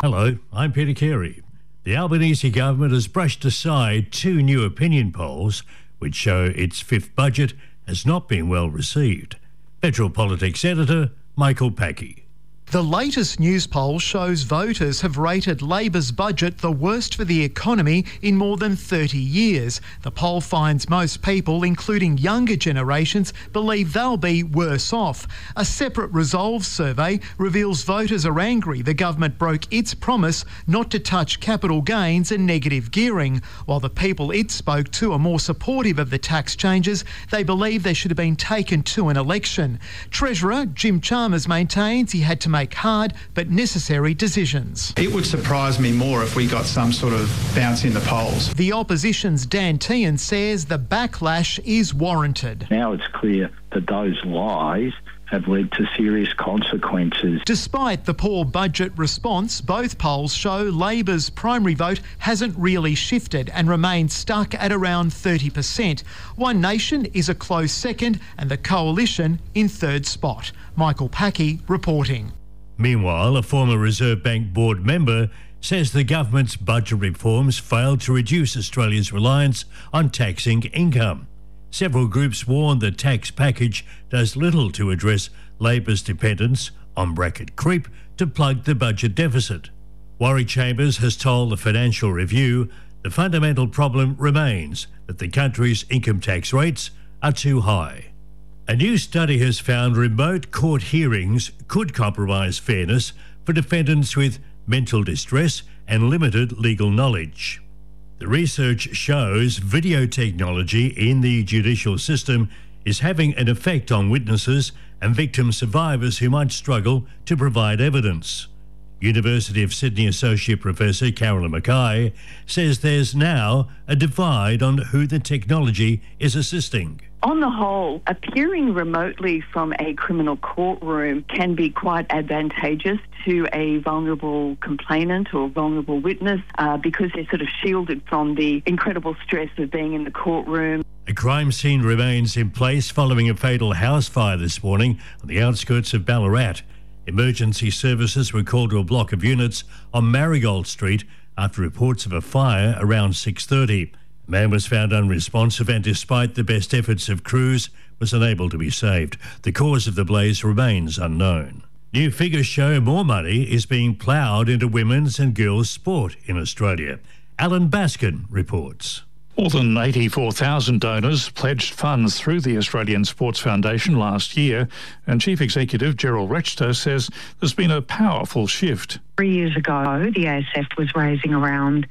Hello, I'm Peter Carey. The Albanese government has brushed aside two new opinion polls which show its fifth budget has not been well received. Federal Politics editor Michael Packey. The latest news poll shows voters have rated Labor's budget the worst for the economy in more than 30 years. The poll finds most people, including younger generations, believe they'll be worse off. A separate Resolve survey reveals voters are angry the government broke its promise not to touch capital gains and negative gearing. While the people it spoke to are more supportive of the tax changes, they believe they should have been taken to an election. Treasurer Jim Chalmers maintains he had to make hard but necessary decisions. It would surprise me more if we got some sort of bounce in the polls. The opposition's Dan Tehan says the backlash is warranted. Now it's clear that those lies have led to serious consequences. Despite the poor budget response, both polls show Labor's primary vote hasn't really shifted and remains stuck at around 30%. One Nation is a close second and the Coalition in third spot. Michael Packey reporting. Meanwhile, a former Reserve Bank board member says the government's budget reforms failed to reduce Australia's reliance on taxing income. Several groups warn the tax package does little to address Labor's dependence on bracket creep to plug the budget deficit. Warwick Chambers has told the Financial Review the fundamental problem remains that the country's income tax rates are too high. A new study has found remote court hearings could compromise fairness for defendants with mental distress and limited legal knowledge. The research shows video technology in the judicial system is having an effect on witnesses and victim survivors who might struggle to provide evidence. University of Sydney Associate Professor Carolyn Mackay says there's now a divide on who the technology is assisting. On the whole, appearing remotely from a criminal courtroom can be quite advantageous to a vulnerable complainant or vulnerable witness because they're sort of shielded from the incredible stress of being in the courtroom. A crime scene remains in place following a fatal house fire this morning on the outskirts of Ballarat. Emergency services were called to a block of units on Marigold Street after reports of a fire around 6:30. A man was found unresponsive and, despite the best efforts of crews, was unable to be saved. The cause of the blaze remains unknown. New figures show more money is being ploughed into women's and girls' sport in Australia. Alan Baskin reports. More than 84,000 donors pledged funds through the Australian Sports Foundation last year, and Chief Executive Gerald Rechter says there's been a powerful shift. 3 years ago, the ASF was raising around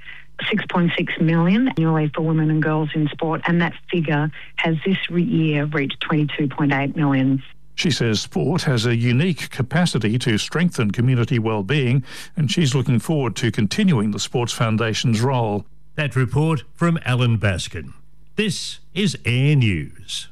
6.6 million annually for women and girls in sport, and that figure has this year reached 22.8 million. She says sport has a unique capacity to strengthen community well-being, and she's looking forward to continuing the Sports Foundation's role. That report from Alan Baskin. This is Air News.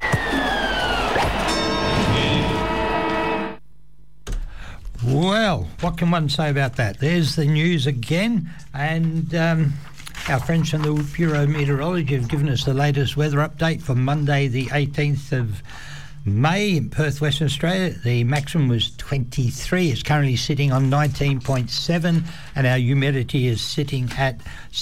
Well, what can one say about that? There's the news again, and our friends from the Bureau of Meteorology have given us the latest weather update for Monday the 18th of May in Perth, Western Australia. The maximum was 23. It's currently sitting on 19.7, and our humidity is sitting at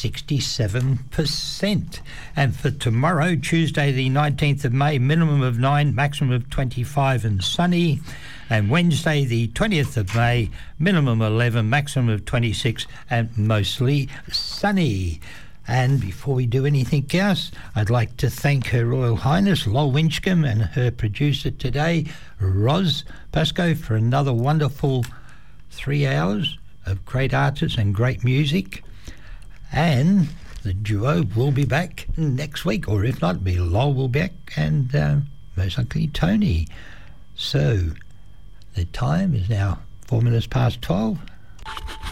67%. And for tomorrow, Tuesday the 19th of May, minimum of 9, maximum of 25 and sunny. And Wednesday the 20th of May, minimum 11, maximum of 26 and mostly sunny. And before we do anything else, I'd like to thank Her Royal Highness Lol Winchcombe and her producer today, Roz Pascoe, for another wonderful 3 hours of great artists and great music. And the duo will be back next week, or if not, Lol will be back, and most likely Tony. So the time is now 4 minutes past 12.